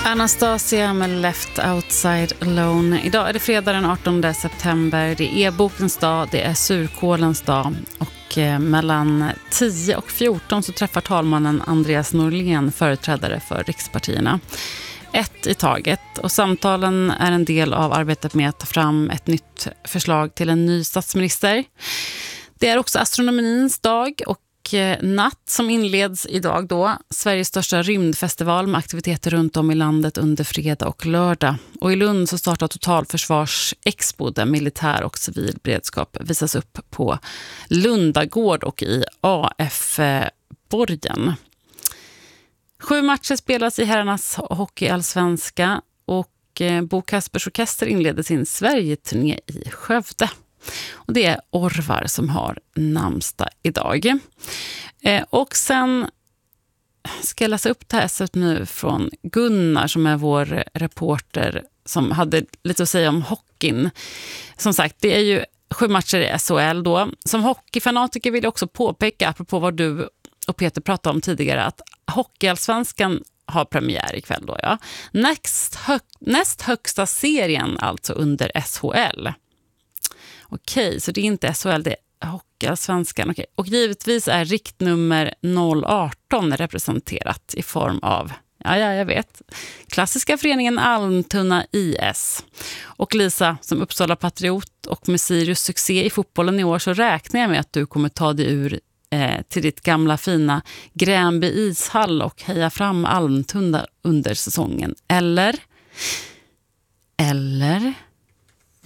Anastasia med Left Outside Alone. Idag är det fredag den 18 september. Det är e-bokens dag, det är surkålens dag. Och mellan 10 och 14 så träffar talmannen Andreas Norlén företrädare för rikspartierna. Ett i taget. Och samtalen är en del av arbetet med att ta fram ett nytt förslag till en ny statsminister. Det är också astronomins dag och natt som inleds idag då. Sveriges största rymdfestival med aktiviteter runt om i landet under fredag och lördag. Och i Lund så startar Totalförsvarsexpo där militär och civil beredskap visas upp på Lundagård och i AF-borgen. 7 matcher spelas i herrarnas hockeyallsvenska och Bo Kaspers Orkester inleder sin Sverige-turné i Skövde. Och det är Orvar som har namnsdag idag. Och sen ska jag läsa upp det här nu från Gunnar som är vår reporter som hade lite att säga om hockeyn. Som sagt, det är ju 7 matcher i SHL då. Som hockeyfanatiker vill jag också påpeka, apropå vad du och Peter pratade om tidigare, att hockeyallsvenskan har premiär ikväll då, ja. Näst högsta serien alltså under SHL. Okej, så det är inte SHL, det är hockeyallsvenskan. Okej. Och givetvis är riktnummer 018 representerat i form av, jag vet, klassiska föreningen Almtuna IS. Och Lisa, som Uppsala Patriot och med Sirius succé i fotbollen i år, så räknar jag med att du kommer ta dig ur till ditt gamla fina Gränby ishall och heja fram Almtuna under säsongen. Eller?